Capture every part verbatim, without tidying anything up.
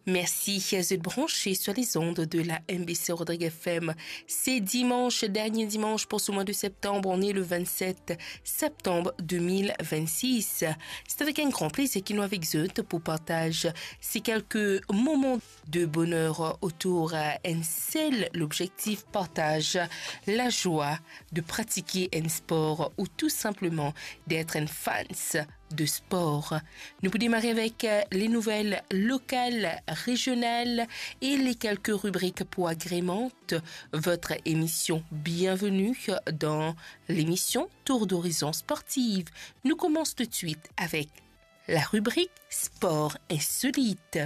Merci d'être branchés sur les ondes de la M B C Rodrigue F M. C'est dimanche, dernier dimanche pour ce mois de septembre. On est le vingt-sept septembre deux mille vingt-six. C'est avec un grand plaisir qu'il nous avec Zut pour partage ces quelques moments de bonheur autour d'un seul l'objectif partage la joie de pratiquer un sport ou tout simplement d'être un fan de sport. Nous pouvons démarrer avec les nouvelles locales, régionales et les quelques rubriques pour agrémentent votre émission. Bienvenue dans l'émission Tour d'horizon sportive. Nous commençons tout de suite avec la rubrique Sport insolite.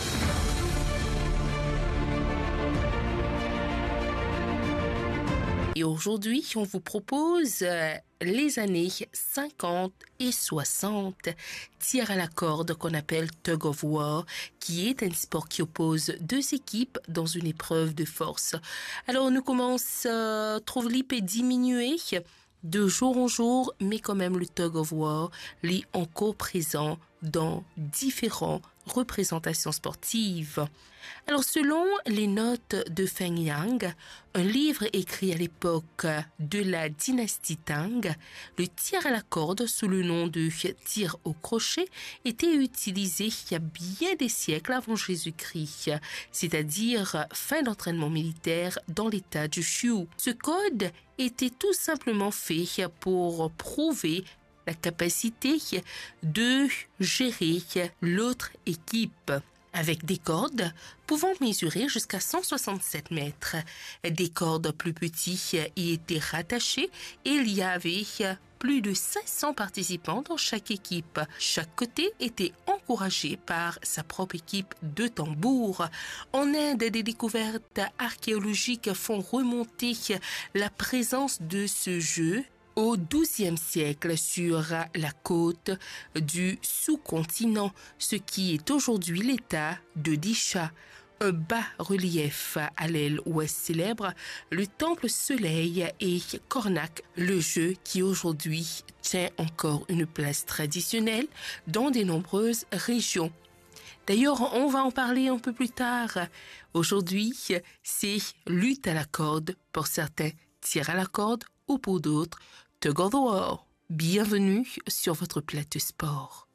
Et aujourd'hui, on vous propose les années cinquante et soixante. Tir à la corde qu'on appelle Tug of War, qui est un sport qui oppose deux équipes dans une épreuve de force. Alors, nous commençons à trouver l'I P diminuer de jour en jour, mais quand même le Tug of War est encore présent dans différentes représentations sportives. Alors, selon les notes de Feng Yang, un livre écrit à l'époque de la dynastie Tang, le tir à la corde sous le nom de tir au crochet était utilisé il y a bien des siècles avant Jésus-Christ, c'est-à-dire fin d'entraînement militaire dans l'état du Shu. Ce code était tout simplement fait pour prouver la capacité de gérer l'autre équipe, avec des cordes pouvant mesurer jusqu'à cent soixante-sept mètres. Des cordes plus petites y étaient rattachées et il y avait plus de cinq cents participants dans chaque équipe. Chaque côté était encouragé par sa propre équipe de tambour. En Inde, des découvertes archéologiques font remonter la présence de ce jeu au douzième siècle sur la côte du sous-continent, ce qui est aujourd'hui l'état de Disha. Un bas-relief à l'aile ouest célèbre le temple Soleil et Karnak, le jeu qui aujourd'hui tient encore une place traditionnelle dans de nombreuses régions. D'ailleurs, on va en parler un peu plus tard. Aujourd'hui, c'est lutte à la corde pour certains, tir à la corde ou pour d'autres, Tug of War. Bienvenue sur votre plateau sport.